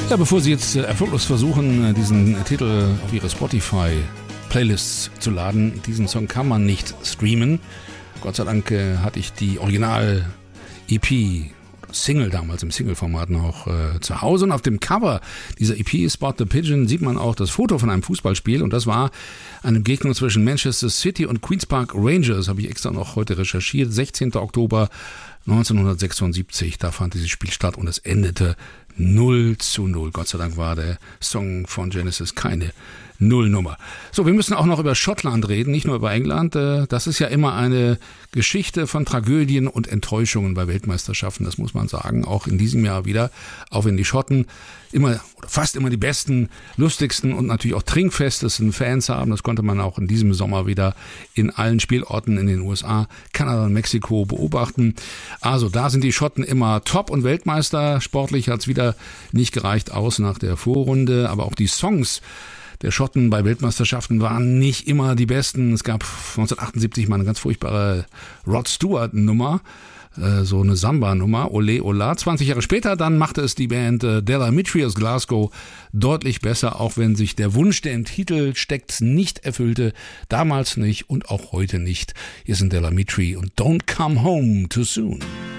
Ja, bevor Sie jetzt erfolglos versuchen, diesen Titel auf Ihre Spotify-Playlists zu laden, diesen Song kann man nicht streamen. Gott sei Dank hatte ich die Original-EP, Single damals im Single-Format noch zu Hause. Und auf dem Cover dieser EP, Spot the Pigeon, sieht man auch das Foto von einem Fußballspiel. Und das war eine Begegnung zwischen Manchester City und Queen's Park Rangers. Habe ich extra noch heute recherchiert. 16. Oktober 1976, da fand dieses Spiel statt und es endete 0:0. Gott sei Dank war der Song von Genesis keine Nullnummer. So, wir müssen auch noch über Schottland reden, nicht nur über England. Das ist ja immer eine Geschichte von Tragödien und Enttäuschungen bei Weltmeisterschaften, das muss man sagen. Auch in diesem Jahr wieder, auch wenn die Schotten immer oder fast immer die besten, lustigsten und natürlich auch trinkfestesten Fans haben. Das konnte man auch in diesem Sommer wieder in allen Spielorten in den USA, Kanada und Mexiko beobachten. Also da sind die Schotten immer top und Weltmeister. Sportlich hat es wieder nicht gereicht aus nach der Vorrunde, aber auch die Songs der Schotten bei Weltmeisterschaften waren nicht immer die besten. Es gab 1978 mal eine ganz furchtbare Rod Stewart-Nummer, so eine Samba-Nummer, Ole Ola. 20 Jahre später dann machte es die Band Della Mitri aus Glasgow deutlich besser, auch wenn sich der Wunsch, der im Titel steckt, nicht erfüllte. Damals nicht und auch heute nicht. Hier sind Della Mitri und Don't Come Home Too Soon.